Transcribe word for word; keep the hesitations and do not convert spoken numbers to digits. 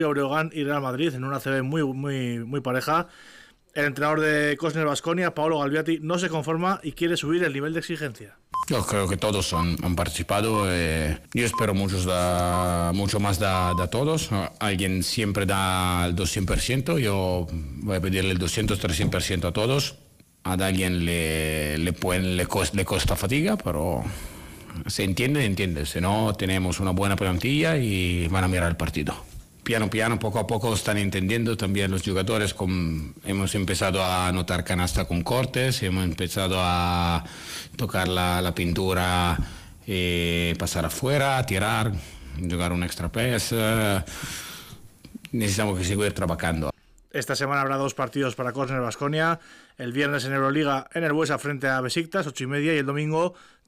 Breogán y Real Madrid en una A C B muy, muy, muy pareja. El entrenador de Cosner Baskonia, Paolo Galviati, no se conforma y quiere subir el nivel de exigencia. Yo creo que todos han, han participado. Eh, yo espero muchos da, mucho más de todos. Alguien siempre da el doscientos por ciento. Yo voy a pedirle el doscientos, trescientos por ciento a todos. A alguien le, le, pueden, le, costa, le costa fatiga, pero se entiende, entiende. Si no, tenemos una buena plantilla y van a mirar el partido. Piano piano, poco a poco están entendiendo también los jugadores. Con, hemos empezado a anotar canasta con cortes, hemos empezado a tocar la, la pintura, eh, pasar afuera, tirar, jugar un extra pes. Eh, necesitamos que seguir trabajando. Esta semana habrá dos partidos para Cosner Baskonia. El viernes en Euroliga en el Buesa frente a Besiktas, ocho y media, y el domingo